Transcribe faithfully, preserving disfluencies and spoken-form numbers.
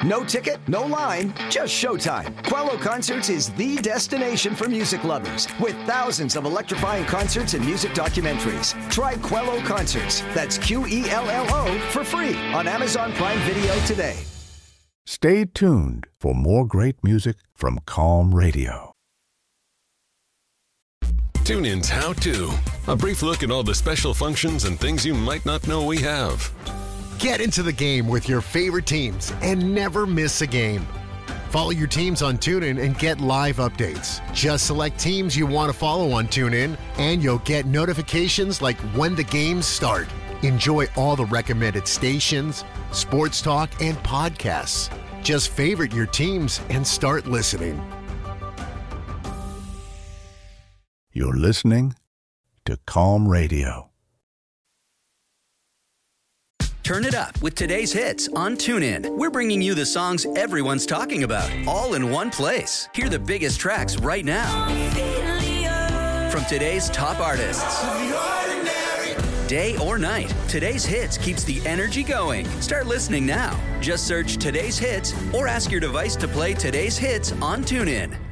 No ticket, no line, just showtime. Quello Concerts is the destination for music lovers with thousands of electrifying concerts and music documentaries. Try Quello Concerts. That's Q E L L O for free on Amazon Prime Video today. Stay tuned for more great music from Calm Radio. TuneIn's How To. A brief look at all the special functions and things you might not know we have. Get into the game with your favorite teams and never miss a game. Follow your teams on TuneIn and get live updates. Just select teams you want to follow on TuneIn, and you'll get notifications like when the games start. Enjoy all the recommended stations, sports talk, and podcasts. Just favorite your teams and start listening. You're listening to Calm Radio. Turn it up with today's hits on TuneIn. We're bringing you the songs everyone's talking about, all in one place. Hear the biggest tracks right now from today's top artists. Day or night, today's hits keeps the energy going. Start listening now. Just search today's hits or ask your device to play today's hits on TuneIn.